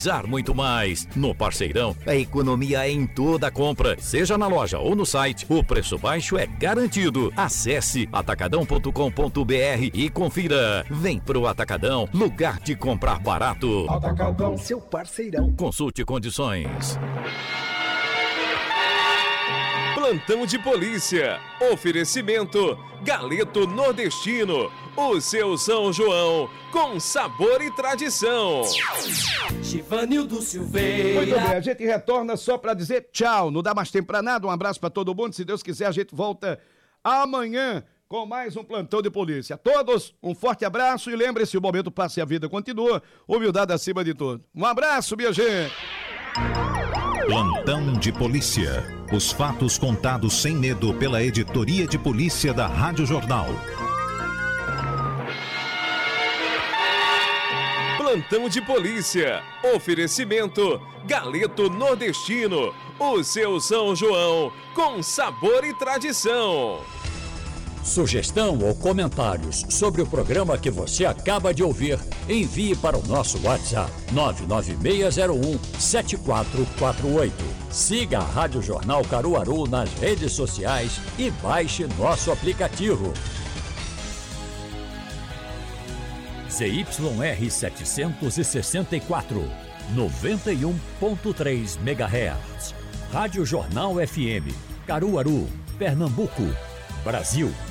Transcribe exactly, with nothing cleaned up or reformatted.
Muito mais. No Parceirão, a economia é em toda a compra. Seja na loja ou no site, o preço baixo é garantido. Acesse atacadão ponto com ponto br e confira. Vem pro Atacadão, lugar de comprar barato. Atacadão, seu parceirão. Consulte condições. Plantão de polícia. Oferecimento Galeto Nordestino. O seu São João com sabor e tradição. Givanildo Silveira. Muito bem, a gente retorna só para dizer tchau. Não dá mais tempo para nada. Um abraço para todo mundo. Se Deus quiser, a gente volta amanhã com mais um plantão de polícia. A todos, um forte abraço e lembre-se, o momento passa e a vida continua. Humildade acima de tudo. Um abraço, minha gente. Plantão de polícia. Os fatos contados sem medo pela editoria de polícia da Rádio Jornal. Plantão de polícia. Oferecimento Galeto Nordestino. O seu São João com sabor e tradição. Sugestão ou comentários sobre o programa que você acaba de ouvir, envie para o nosso WhatsApp nove nove seis zero um sete quatro quatro oito. Siga a Rádio Jornal Caruaru nas redes sociais e baixe nosso aplicativo. Z Y R setecentos e sessenta e quatro, noventa e um ponto três megahertz. Rádio Jornal F M, Caruaru, Pernambuco, Brasil.